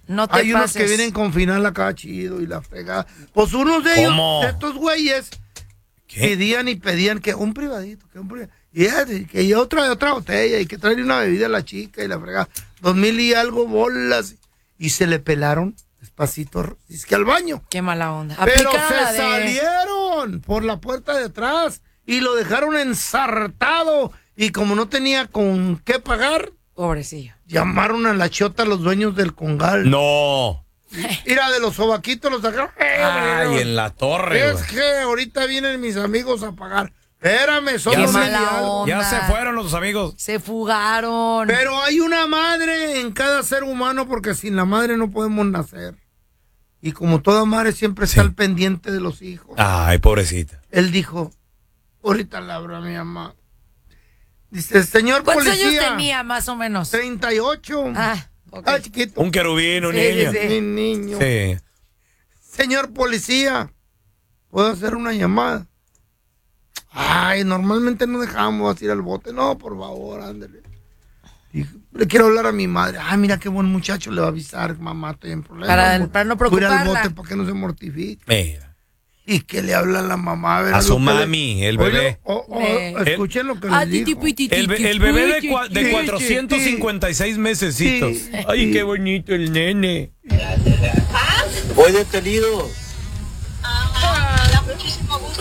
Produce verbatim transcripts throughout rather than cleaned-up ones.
No te Hay unos pases. que vienen con final acá chido y la fregada. Pues unos de ellos, ¿Cómo? de estos güeyes, ¿Qué? pedían y pedían que un privadito, que un privadito. Y ya, que y otra, otra botella y que traerle una bebida a la chica y la fregada. Dos mil y algo bolas. Y se le pelaron despacito, es que al baño. Qué mala onda. Pero Aplicaron se la de- salieron por la puerta de atrás y lo dejaron ensartado. Y como no tenía con qué pagar, Pobrecillo. llamaron a la chota los dueños del congal. No. Mira, de los sobaquitos los sacaron. Ay, en la torre, Es güey. que ahorita vienen mis amigos a pagar. Espérame, son Ya dos se- mil y mala algo. onda. Ya se fueron los amigos. Se fugaron. Pero hay una madre en cada ser humano porque sin la madre no podemos nacer. Y como toda madre siempre está Sí. al pendiente de los hijos. Ay, pobrecita. Él dijo, ahorita le hablo a mi mamá. Dice, señor ¿Cuántos policía. años tenía, más o menos? treinta y ocho. Ah, ok. Ah, chiquito. Un querubín, un Sí, niño. sí, Mi niño. Sí. Señor policía, ¿puedo hacer una llamada? Ay, normalmente no dejamos ir al bote. No, por favor, ándale. Y le quiero hablar a mi madre. Ay, mira qué buen muchacho, le va a avisar, mamá, estoy en problemas. Para- para no Voy a ir al preocuparla. bote para que no se mortifique. Mira. Y que le habla a la mamá. ver A lo su que mami, le- el bebé. Oye, o- o- Eh. escuchen lo que Ah, le ti, ti, dijo. pi, ti, ti, El, be- ti, el bebé de, ti, cua- ti, de sí, cuatrocientos cincuenta y seis mesecitos. Sí, Ay, sí. qué bonito el nene. Voy detenido. Ah, da muchísimo gusto.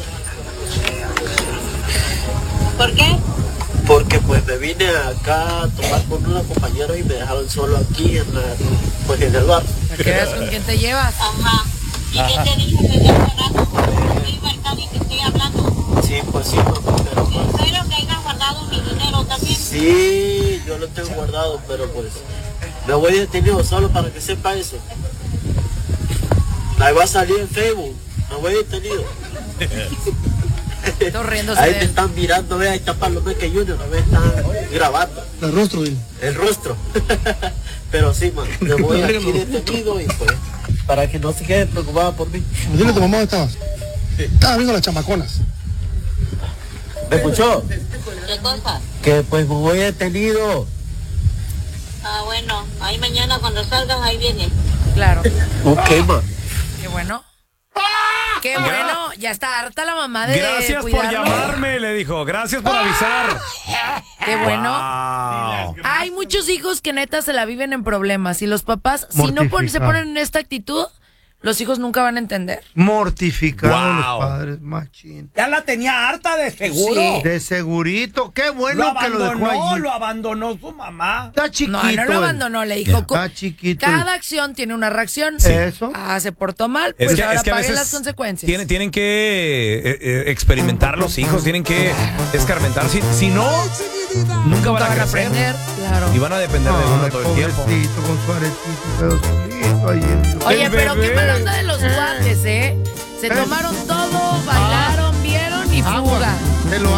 ¿Por qué? Porque pues me vine acá a tomar con una compañera y me dejaron solo aquí en, la, pues, en el bar. Para que veas con quién te llevas. Ajá. ¿Y qué te dijo desde hace rato? Estoy verdad y que estoy hablando. Sí, pues sí, mamá, pero pues, Espero que hayas guardado mi dinero también. sí, yo lo tengo guardado, pero pues me voy detenido solo para que sepa eso. Ahí va a salir en Facebook, me voy detenido. Estoy riéndose Ahí de te él. están mirando, ve, ahí está Palomeque Junior, a ver, están grabando. El rostro, dile. El rostro. Pero sí, man, me voy aquí detenido y pues, para que no se quede preocupada por mí. Dile a tu mamá dónde estabas. Estaba viendo las chamaconas. ¿Me escuchó? ¿Qué cosa? Que pues me voy detenido. Ah, bueno. Ahí mañana cuando salgas, ahí viene. Claro. Ok, man. Qué bueno. Qué bueno. Ya está harta la mamá de Gracias por cuidarlo. llamarme, le dijo. Gracias por avisar. Qué bueno. Wow. Hay muchos hijos que neta se la viven en problemas y los papás, si no pon- se Mortificado. ponen en esta actitud, los hijos nunca van a entender. Mortificados Wow. los padres, machín. Ya la tenía harta de seguro. Sí. De segurito. Qué Lo bueno que lo dejó abandonó, allí. lo abandonó su mamá. Está chiquito. No, no lo él. abandonó, le dijo. co- Está chiquito. Cada acción tiene una reacción. Eso. Ah, se portó mal, Es pues que, ahora es que a paguen veces las consecuencias. Tienen, tienen que eh, eh, experimentar los hijos, tienen que escarmentar. Si, si no, nunca van a Van a crecer. aprender, claro. Y van a depender de uno Ay, todo el tiempo. pobrecito, con su aretito, quedó solito ahí en- Oye, El pero qué bebé. mala onda de los guantes, ¿eh? Se tomaron todo, bailaron, vieron y fuga. Se lo